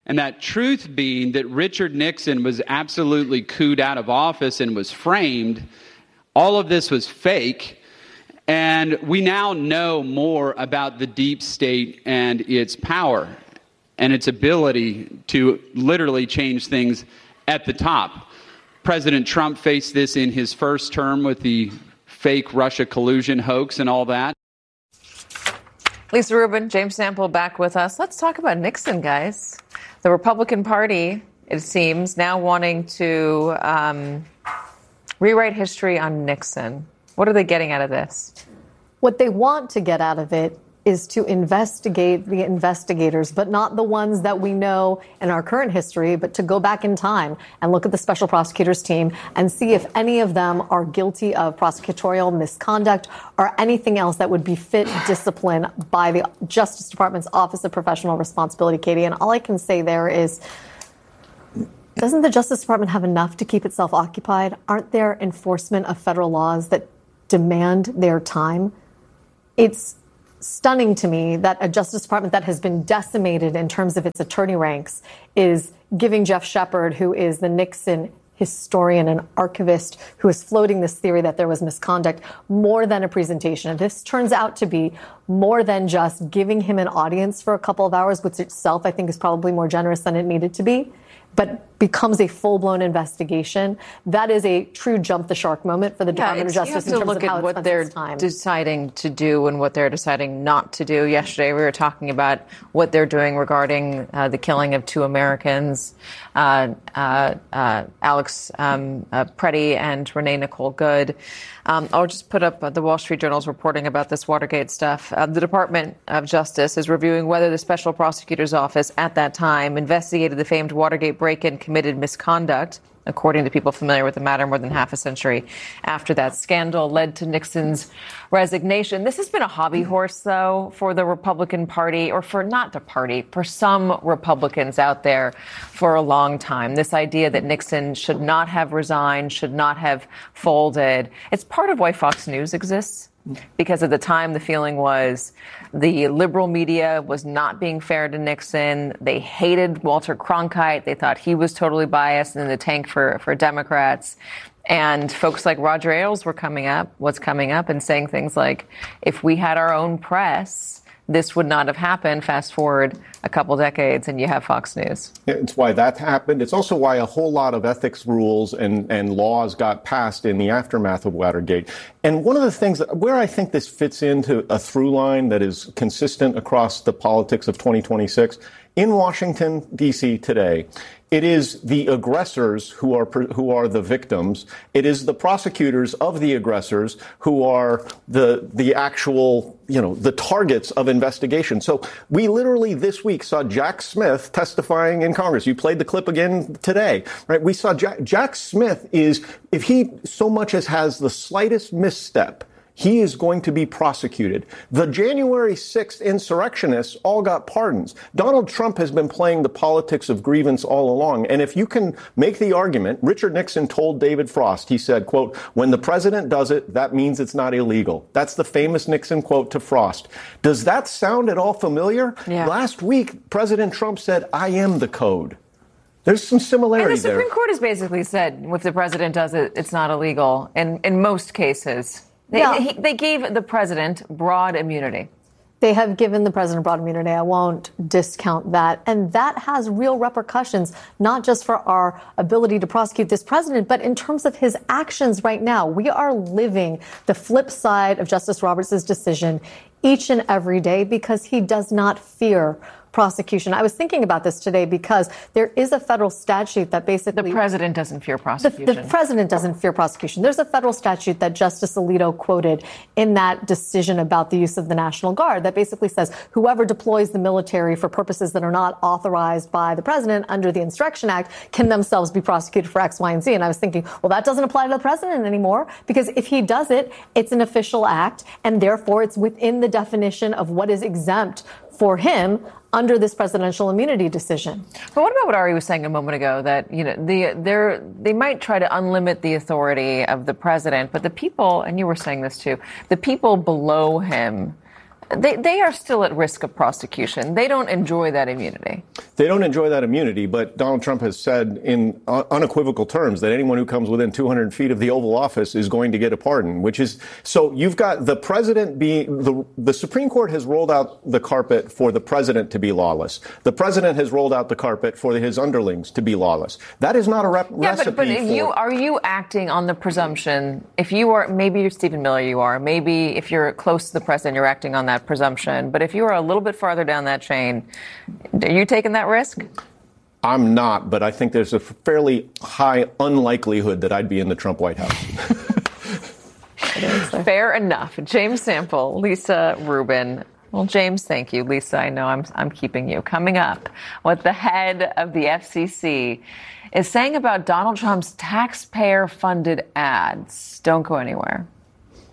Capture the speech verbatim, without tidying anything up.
And that truth being that Richard Nixon was absolutely cooed out of office and was framed. All of this was fake. And we now know more about the deep state and its power and its ability to literally change things at the top. President Trump faced this in his first term with the fake Russia collusion hoax and all that. Lisa Rubin, James Sample back with us. Let's talk about Nixon, guys. The Republican Party, it seems, now wanting to um, rewrite history on Nixon. What are they getting out of this? What they want to get out of it is to investigate the investigators, but not the ones that we know in our current history, but to go back in time and look at the special prosecutors team and see if any of them are guilty of prosecutorial misconduct or anything else that would befit discipline by the Justice Department's Office of Professional Responsibility, Katie. And all I can say there is, doesn't the Justice Department have enough to keep itself occupied? Aren't there enforcement of federal laws that demand their time? It's stunning to me that a Justice Department that has been decimated in terms of its attorney ranks is giving Jeff Shepard, who is the Nixon historian and archivist who is floating this theory that there was misconduct, more than a presentation. And this turns out to be more than just giving him an audience for a couple of hours, which itself I think is probably more generous than it needed to be, but becomes a full-blown investigation. That is a true jump the shark moment for the yeah, Department of Justice in terms look of how at it what they're time. deciding to do and what they're deciding not to do. Yesterday, we were talking about what they're doing regarding uh, the killing of two Americans, uh, uh, uh, Alex um, uh, Preddy and Renee Nicole Good. Um, I'll just put up uh, the Wall Street Journal's reporting about this Watergate stuff. Uh, the Department of Justice is reviewing whether the special prosecutor's office at that time investigated the famed Watergate break-in committed misconduct, according to people familiar with the matter more than half a century after that scandal led to Nixon's resignation. This has been a hobby horse, though, for the Republican Party, or for not the party, for some Republicans out there for a long time. This idea that Nixon should not have resigned, should not have folded. It's part of why Fox News exists. Because at the time, the feeling was the liberal media was not being fair to Nixon. They hated Walter Cronkite. They thought he was totally biased and in the tank for, for Democrats. And folks like Roger Ailes were coming up, what's coming up, and saying things like, if we had our own press, this would not have happened. Fast forward a couple decades and you have Fox News. It's why that happened. It's also why a whole lot of ethics rules and, and laws got passed in the aftermath of Watergate. And one of the things that, where I think this fits into a through line that is consistent across the politics of twenty twenty-six, in Washington, D C today, it is the aggressors who are who are the victims. It is the prosecutors of the aggressors who are the the actual, you know, the targets of investigation. So we literally this week saw Jack Smith testifying in Congress. You played the clip again today, right? We saw Jack, Jack Smith is, if he so much as has the slightest misstep, he is going to be prosecuted. The January sixth insurrectionists all got pardons. Donald Trump has been playing the politics of grievance all along. And if you can make the argument, Richard Nixon told David Frost, he said, quote, when the president does it, that means it's not illegal. That's the famous Nixon quote to Frost. Does that sound at all familiar? Yeah. Last week, President Trump said, I am the code. There's some similarity there. And the Supreme Court has basically said, if the president does it, it's not illegal in, in most cases. They, yeah. he, they gave the president broad immunity. They have given the president broad immunity. I won't discount that. And that has real repercussions, not just for our ability to prosecute this president, but in terms of his actions right now. We are living the flip side of Justice Roberts' decision each and every day because he does not fear prosecution. I was thinking about this today because there is a federal statute that basically... The president doesn't fear prosecution. The, the president doesn't fear prosecution. There's a federal statute that Justice Alito quoted in that decision about the use of the National Guard that basically says whoever deploys the military for purposes that are not authorized by the president under the Insurrection Act can themselves be prosecuted for X, Y, and Z. And I was thinking, well, that doesn't apply to the president anymore because if he does it, it's an official act and therefore it's within the definition of what is exempt for him under this presidential immunity decision. But what about what Ari was saying a moment ago, that, you know, the they're they might try to unlimit the authority of the president, but the people, and you were saying this too, the people below him, they they are still at risk of prosecution. They don't enjoy that immunity. they don't enjoy that immunity, but Donald Trump has said in unequivocal terms that anyone who comes within two hundred feet of the Oval Office is going to get a pardon, which is, so you've got the president being, the, the Supreme Court has rolled out the carpet for the president to be lawless. The president has rolled out the carpet for his underlings to be lawless. That is not a rep- yeah, recipe but, but if for... you, are you acting on the presumption, if you are, maybe you're Stephen Miller, you are, maybe if you're close to the president, you're acting on that presumption, but if you are a little bit farther down that chain, are you taking that risk? I'm not, but I think there's a fairly high unlikelihood that I'd be in the Trump White House. Fair enough. James Sample, Lisa Rubin. Well, James, thank you. Lisa, I know I'm, I'm keeping you. Coming up, what the head of the F C C is saying about Donald Trump's taxpayer-funded ads. Don't go anywhere.